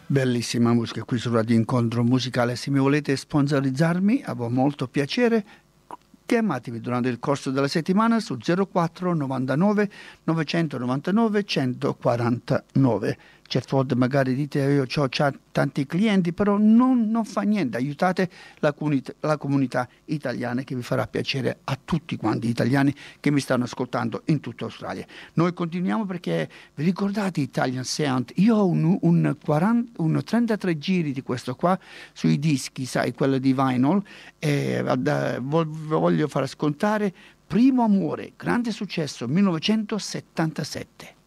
Bellissima musica qui su Radio Incontro Musicale. Se mi volete sponsorizzarmi, avrò molto piacere. Chiamatevi durante il corso della settimana su 04 99 999 149. Certe volte magari dite io ho tanti clienti, però non fa niente, aiutate la comunità italiana, che vi farà piacere a tutti quanti gli italiani che mi stanno ascoltando in tutta Australia. Noi continuiamo perché vi ricordate Italian Sound? Io ho un 33 giri di questo qua sui dischi, sai, quello di vinyl, e voglio far ascoltare Primo Amore, grande successo, 1977.